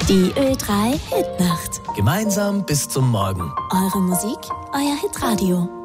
Die Ö3 Hitnacht. Gemeinsam bis zum Morgen. Eure Musik, euer Hitradio.